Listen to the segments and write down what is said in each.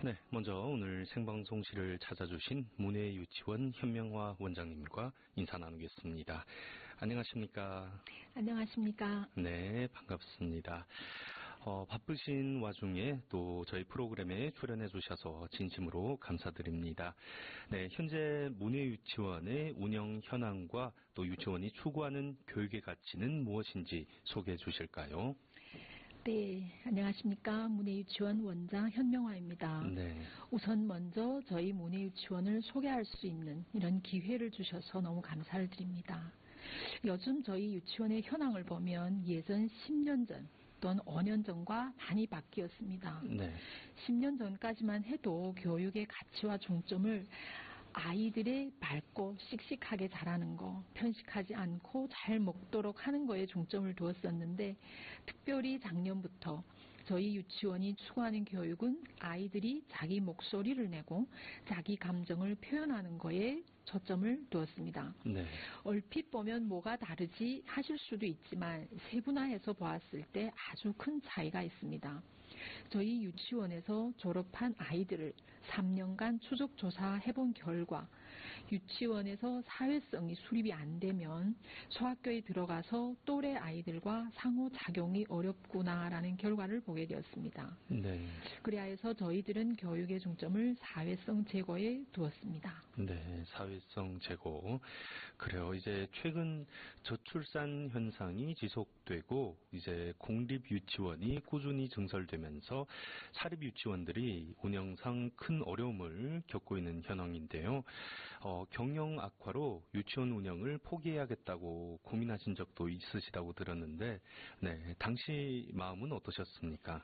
네, 먼저 오늘 생방송실을 찾아주신 문해유치원 현명화 원장님과 인사 나누겠습니다. 안녕하십니까? 안녕하십니까? 네, 반갑습니다. 바쁘신 와중에 또 저희 프로그램에 출연해 주셔서 진심으로 감사드립니다. 네, 현재 문해유치원의 운영 현황과 또 유치원이 추구하는 교육의 가치는 무엇인지 소개해 주실까요? 네, 안녕하십니까? 문해유치원 원장 현명화입니다. 네. 우선 먼저 저희 문해유치원을 소개할 수 있는 이런 기회를 주셔서 너무 감사를 드립니다. 요즘 저희 유치원의 현황을 보면 예전 10년 전 또는 5년 전과 많이 바뀌었습니다. 네. 10년 전까지만 해도 교육의 가치와 중점을 아이들의 밝고 씩씩하게 자라는 거, 편식하지 않고 잘 먹도록 하는 거에 중점을 두었었는데, 특별히 작년부터 저희 유치원이 추구하는 교육은 아이들이 자기 목소리를 내고 자기 감정을 표현하는 거에 초점을 두었습니다. 네. 얼핏 보면 뭐가 다르지 하실 수도 있지만 세분화해서 보았을 때 아주 큰 차이가 있습니다. 저희 유치원에서 졸업한 아이들을 3년간 추적 조사해본 결과 유치원에서 사회성이 수립이 안 되면 소학교에 들어가서 또래 아이들과 상호작용이 어렵구나라는 결과를 보게 되었습니다. 네. 그래야 해서 저희들은 교육의 중점을 사회성 제고에 두었습니다. 네, 사회성 제고. 그래요. 이제 최근 저출산 현상이 지속되고 이제 공립 유치원이 꾸준히 증설되면서 사립 유치원들이 운영상 큰 어려움을 겪고 있는 현황인데요. 경영 악화로 유치원 운영을 포기해야겠다고 고민하신 적도 있으시다고 들었는데, 네, 당시 마음은 어떠셨습니까?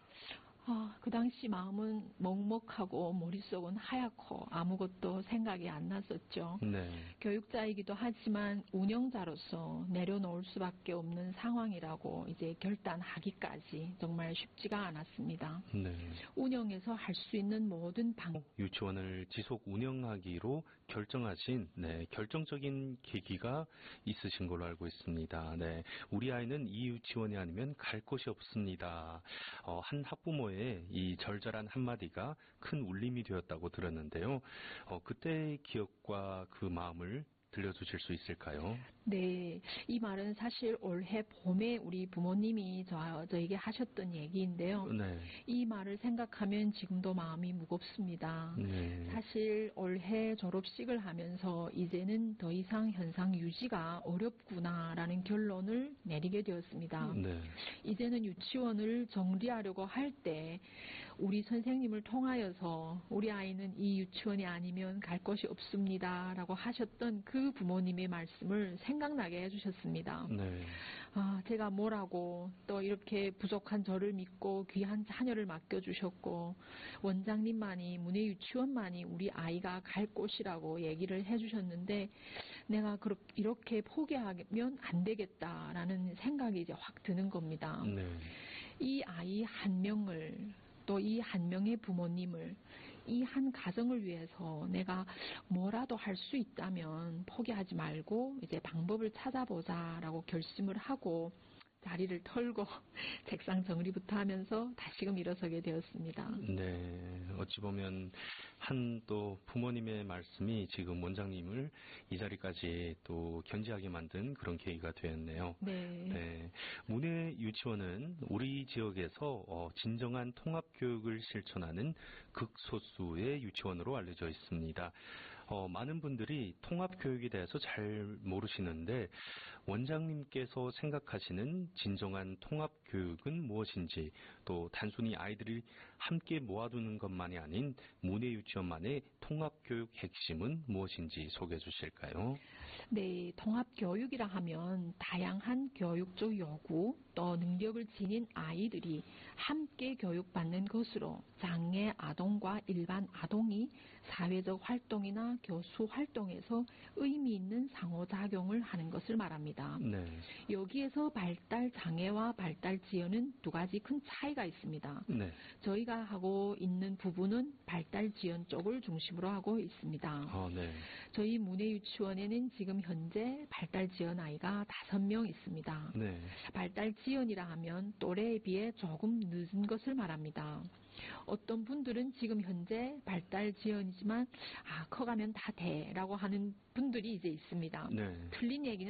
그 당시 마음은 먹먹하고 머릿속은 하얗고 아무것도 생각이 안 났었죠. 네. 교육자이기도 하지만 운영자로서 내려놓을 수밖에 없는 상황이라고 이제 결단하기까지 정말 쉽지가 않았습니다. 네. 운영에서 할 수 있는 모든 유치원을 지속 운영하기로 결정하신 결정적인 계기가 있으신 걸로 알고 있습니다. 네, 우리 아이는 이 유치원이 아니면 갈 곳이 없습니다. 한 학부모의 이 절절한 한마디가 큰 울림이 되었다고 들었는데요. 그때의 기억과 그 마음을 들려주실 수 있을까요? 네, 이 말은 사실 올해 봄에 우리 부모님이 저에게 하셨던 얘기인데요. 네. 이 말을 생각하면 지금도 마음이 무겁습니다. 네. 사실 올해 졸업식을 하면서 이제는 더 이상 현상 유지가 어렵구나라는 결론을 내리게 되었습니다. 네. 이제는 유치원을 정리하려고 할 때 우리 선생님을 통하여서 우리 아이는 이 유치원이 아니면 갈 곳이 없습니다라고 하셨던 그 부모님의 말씀을 생각나게 해주셨습니다. 네. 제가 뭐라고 또 이렇게 부족한 저를 믿고 귀한 자녀를 맡겨주셨고 원장님만이 문해유치원만이 우리 아이가 갈 곳이라고 얘기를 해주셨는데 내가 이렇게 포기하면 안 되겠다라는 생각이 이제 확 드는 겁니다. 네. 이 아이 한 명을 또 이 한 명의 부모님을 이 한 가정을 위해서 내가 뭐라도 할 수 있다면 포기하지 말고 이제 방법을 찾아보자라고 결심을 하고 자리를 털고 책상 정리부터 하면서 다시금 일어서게 되었습니다. 네, 어찌 보면 한 또 부모님의 말씀이 지금 원장님을 이 자리까지 또 견지하게 만든 그런 계기가 되었네요. 네. 네, 문해유치원은 우리 지역에서 진정한 통합교육을 실천하는 극소수의 유치원으로 알려져 있습니다. 많은 분들이 통합교육에 대해서 잘 모르시는데 원장님께서 생각하시는 진정한 통합교육은 무엇인지 또 단순히 아이들이 함께 모아두는 것만이 아닌 문해유치원만의 통합교육 핵심은 무엇인지 소개해 주실까요? 네, 통합교육이라 하면 다양한 교육적 요구 또 능력을 지닌 아이들이 함께 교육받는 것으로 장애 아동과 일반 아동이 사회적 활동이나 교수 활동에서 의미 있는 상호작용을 하는 것을 말합니다. 네. 여기에서 발달 장애와 발달 지연은 두 가지 큰 차이가 있습니다. 네. 저희가 하고 있는 부분은 발달 지연 쪽을 중심으로 하고 있습니다. 네. 저희 문해유치원에는 지금 현재 발달 지연 아이가 5명 있습니다. 네. 발달 지연이라 하면 또래에 비해 조금 늦은 것을 말합니다. 어떤 분들은 지금 현재 발달 지연이지만 커가면 다 돼라고 하는 분들이 이제 있습니다. 네. 틀린 얘기는